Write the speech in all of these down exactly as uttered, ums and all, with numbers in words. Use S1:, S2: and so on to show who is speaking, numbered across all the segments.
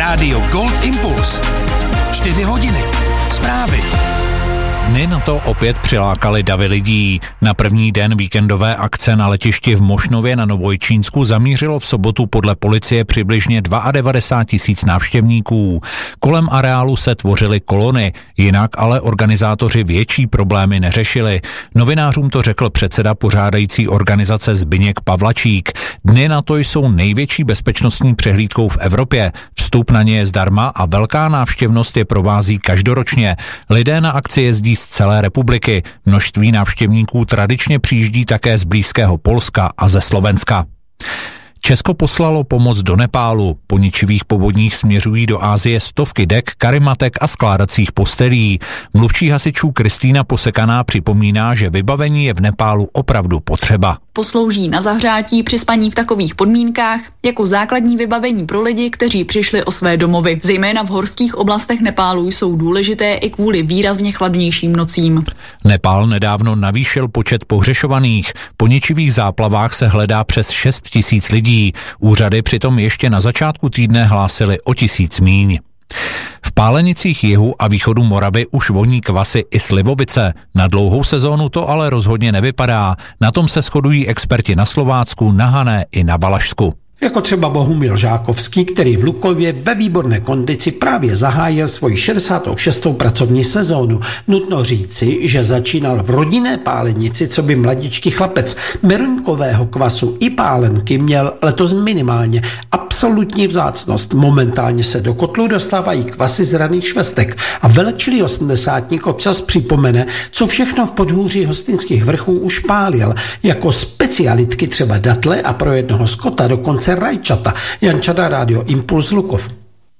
S1: Rádio Gold Impuls. Čtyři hodiny. Zprávy.
S2: Dny na to opět přilákali davy lidí. Na první den víkendové akce na letišti v Mošnově na Novojčínsku zamířilo v sobotu podle policie přibližně devadesát dva tisíc návštěvníků. Kolem areálu se tvořily kolony, jinak ale organizátoři větší problémy neřešili. Novinářům to řekl předseda pořádající organizace Zbyněk Pavlačík. Dny na to jsou největší bezpečnostní přehlídkou v Evropě. Vstup na ně je zdarma a velká návštěvnost je provází každoročně. Lidé na akci jezdí z celé republiky. Množství návštěvníků tradičně přijíždí také z blízkého Polska a ze Slovenska. Česko poslalo pomoc do Nepálu. Po ničivých povodních směřují do Asie stovky dek, karimatek a skládacích postelí. Mluvčí hasičů Kristýna Posekaná připomíná, že vybavení je v Nepálu opravdu potřeba.
S3: Poslouží na zahřátí při spaní v takových podmínkách jako základní vybavení pro lidi, kteří přišli o své domovy. Zejména v horských oblastech Nepálu jsou důležité i kvůli výrazně chladnějším nocím.
S2: Nepál nedávno navýšil počet pohřešovaných. Po ničivých záplavách se hledá přes šest tisíc lidí. Úřady přitom ještě na začátku týdne hlásily o tisíc míň. V Pálenicích jihu a východu Moravy už voní kvasy i slivovice. Na dlouhou sezónu to ale rozhodně nevypadá. Na tom se shodují experti na Slovácku, na Hané i na Valašsku.
S4: Jako třeba Bohumil Žákovský, který v Lukově ve výborné kondici právě zahájil svoji šedesátou šestou pracovní sezónu. Nutno říci, že začínal v rodinné pálenici, co by mladičký chlapec. Meruňkového kvasu i pálenky měl letos minimálně. Absolutní vzácnost. Momentálně se do kotlu dostávají kvasy z raných švestek a velečilý osmdesátník občas připomene, co všechno v podhůří Hostinských vrchů už pálil. Jako specialitky třeba datle a pro jednoho skota dokonce rajčata. Jan Čada, Rádio Impuls, Lukov.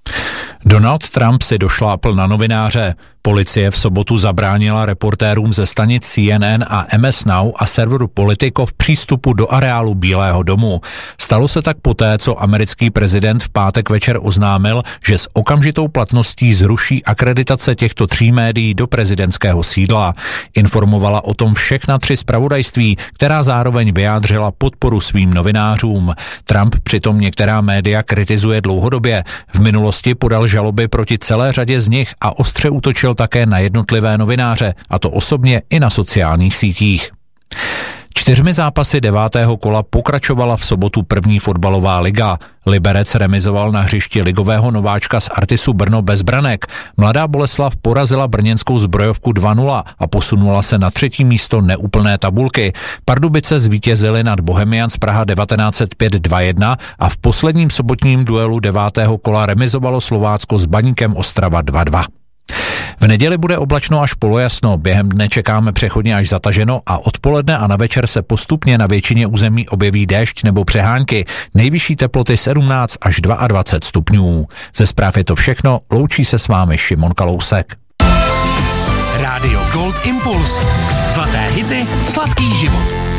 S2: Donald Trump si došlápl na novináře. Policie v sobotu zabránila reportérům ze stanic C N N a M S Now a serveru Politico v přístupu do areálu Bílého domu. Stalo se tak poté, co americký prezident v pátek večer oznámil, že s okamžitou platností zruší akreditace těchto tří médií do prezidentského sídla. Informovala o tom všechna tři zpravodajství, která zároveň vyjádřila podporu svým novinářům. Trump přitom některá média kritizuje dlouhodobě. V minulosti podal žaloby proti celé řadě z nich a ostře útočil také na jednotlivé novináře, a to osobně i na sociálních sítích. Čtyřmi zápasy devátého kola pokračovala v sobotu první fotbalová liga. Liberec remizoval na hřišti ligového nováčka z Artisu Brno bez branek. Mladá Boleslav porazila brněnskou Zbrojovku dva nula a posunula se na třetí místo neúplné tabulky. Pardubice zvítězily nad Bohemians Praha devatenáct set pět dva jedna a v posledním sobotním duelu devátého kola remizovalo Slovácko s Baníkem Ostrava dva dva. V neděli bude oblačno až polojasno, během dne čekáme přechodně až zataženo a odpoledne a na večer se postupně na většině území objeví déšť nebo přehánky. Nejvyšší teploty sedmnáct až dvacet dva stupňů. Ze zpráv je to všechno, loučí se s vámi Šimon Kalousek.
S1: Rádio Gold Impuls. Zlaté hity, sladký život.